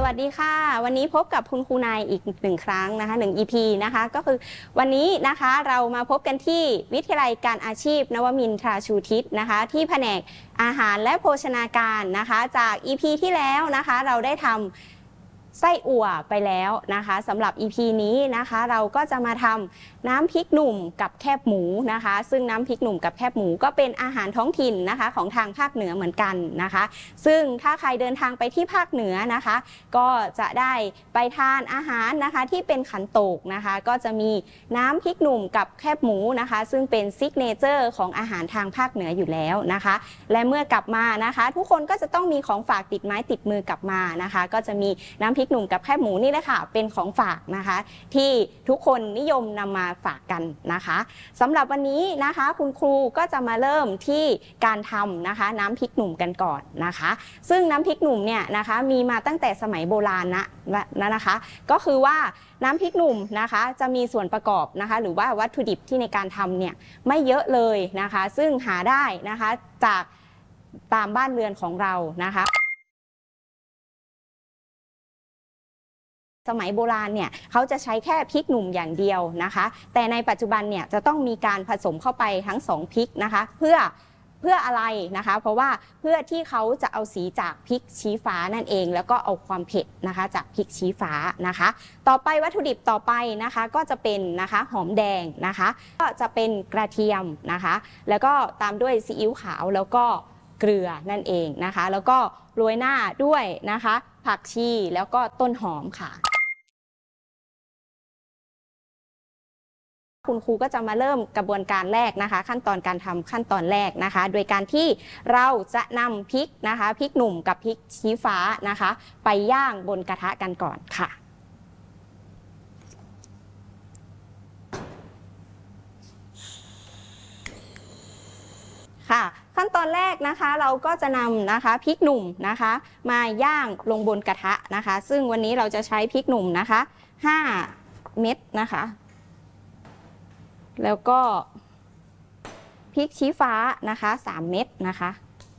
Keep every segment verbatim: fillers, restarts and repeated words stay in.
วัสดีค่ะวันนี้พบกับคุณครูนายอีกหนึ่งครั้งนะคะหนึ่ง อี พี นะคะก็คือวันนี้นะคะเรามาพบกันที่วิทยาลัยการอาชีพนวมินทราชูทิศนะคะที่แผนกอาหารและโภชนาการนะคะจาก อี พี ที่แล้วนะคะเราได้ทำไส้อั่วไปแล้วนะคะสำหรับ อี พี นี้นะคะเราก็จะมาทำน้ำพริกหนุ่มกับแคบหมูนะคะซึ่งน้ำพริกหนุ่มกับแคบหมูก็เป็นอาหารท้องถิ่นนะคะของทางภาคเหนือเหมือนกันนะคะซึ่งถ้าใครเดินทางไปที่ภาคเหนือนะคะก็จะได้ไปทานอาหารนะคะที่เป็นขันโตกนะคะก็จะมีน้ำพริกหนุ่มกับแคบหมูนะคะซึ่งเป็นซิกเนเจอร์ของอาหารทางภาคเหนืออยู่แล้วนะคะและเมื่อกลับมานะคะทุกคนก็จะต้องมีของฝากติดไม้ติดมือกลับมานะคะก็จะมีน้ำพริกหนุ่มกับแคบหมูนี่แหละค่ะเป็นของฝากนะคะที่ทุกคนนิยมนำมาฝากกันนะคะสำหรับวันนี้นะคะคุณครูก็จะมาเริ่มที่การทำนะคะน้ำพริกหนุ่มกันก่อนนะคะซึ่งน้ำพริกหนุ่มเนี่ยนะคะมีมาตั้งแต่สมัยโบราณนะนะคะก็คือว่าน้ำพริกหนุ่มนะคะจะมีส่วนประกอบนะคะหรือว่าวัตถุดิบที่ในการทำเนี่ยไม่เยอะเลยนะคะซึ่งหาได้นะคะจากตามบ้านเรือนของเรานะคะสมัยโบราณเนี่ยเขาจะใช้แค่พริกหนุ่มอย่างเดียวนะคะแต่ในปัจจุบันเนี่ยจะต้องมีการผสมเข้าไปทั้งสองพริกนะคะเพื่อเพื่ออะไรนะคะเพราะว่าเพื่อที่เขาจะเอาสีจากพริกชี้ฟ้านั่นเองแล้วก็เอาความเผ็ดนะคะจากพริกชี้ฟ้านะคะต่อไปวัตถุดิบต่อไปนะคะก็จะเป็นนะคะหอมแดงนะคะก็จะเป็นกระเทียมนะคะแล้วก็ตามด้วยซีอิ๊วขาวแล้วก็เกลือนั่นเองนะคะแล้วก็โรยหน้าด้วยนะคะผักชีแล้วก็ต้นหอมค่ะคุณครูก็จะมาเริ่มกระบวนการแรกนะคะขั้นตอนการทำขั้นตอนแรกนะคะโดยการที่เราจะนำพริกนะคะพริกหนุ่มกับพริกชี้ฟ้านะคะไปย่างบนกระทะกันก่อนค่ะค่ะขั้นตอนแรกนะคะเราก็จะนำนะคะพริกหนุ่มนะคะมาย่างลงบนกระทะนะคะซึ่งวันนี้เราจะใช้พริกหนุ่มนะคะห้าเม็ดนะคะแล้วก็พริกชี้ฟ้านะคะสามเม็ดนะคะ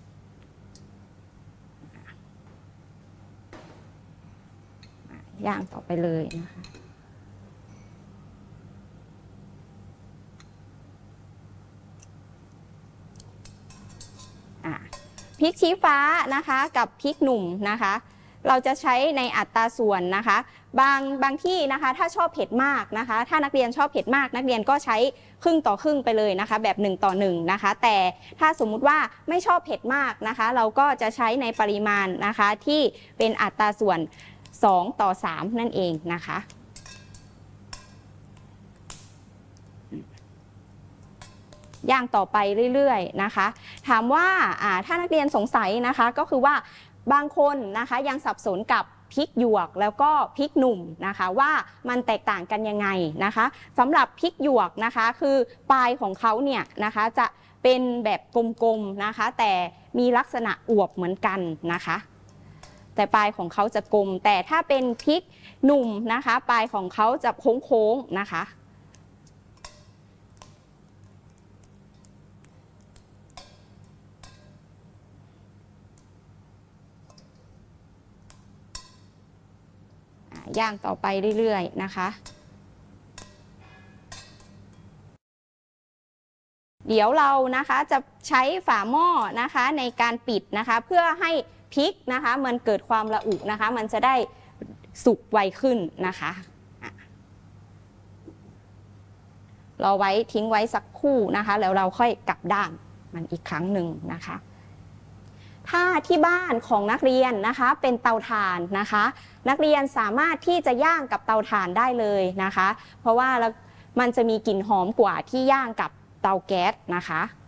ย่างต่อไปเลยนะคะพริกชี้ฟ้านะคะกับพริกหนุ่มนะคะเราจะใช้ในอัตราส่วนนะคะบางบางที่นะคะถ้าชอบเผ็ดมากนะคะถ้านักเรียนชอบเผ็ดมากนักเรียนก็ใช้ครึ่งต่อครึ่งไปเลยนะคะแบบหนึ่งต่อหนึ่งนะคะแต่ถ้าสมมุติว่าไม่ชอบเผ็ดมากนะคะเราก็จะใช้ในปริมาณนะคะที่เป็นอัตราส่วนสองต่อสามนั่นเองนะคะย่างต่อไปเรื่อยๆนะคะถามว่าถ้านักเรียนสงสัยนะคะก็คือว่าบางคนนะคะยังสับสนกับพริกหยวกแล้วก็พริกหนุ่มนะคะว่ามันแตกต่างกันยังไงนะคะสำหรับพริกหยวกนะคะคือปลายของเขาเนี่ยนะคะจะเป็นแบบกลมๆนะคะแต่มีลักษณะอวบเหมือนกันนะคะแต่ปลายของเขาจะกลมแต่ถ้าเป็นพริกหนุ่มนะคะปลายของเขาจะโค้งๆนะคะย่างต่อไปเรื่อยๆนะคะเดี๋ยวเรานะคะจะใช้ฝาหม้อนะคะในการปิดนะคะเพื่อให้พริกนะคะมันเกิดความระอุนะคะมันจะได้สุกไวขึ้นนะคะเราไว้ทิ้งไว้สักครู่นะคะแล้วเราค่อยกลับด้านมันอีกครั้งหนึ่งนะคะถ้าที่บ้านของนักเรียนนะคะเป็นเตาถ่านนะคะนักเรียนสามารถที่จะย่างกับเตาถ่านได้เลยนะคะเพราะว่ามันจะมีกลิ่นหอมกว่าที่ย่างกับเตาแก๊สนะคะ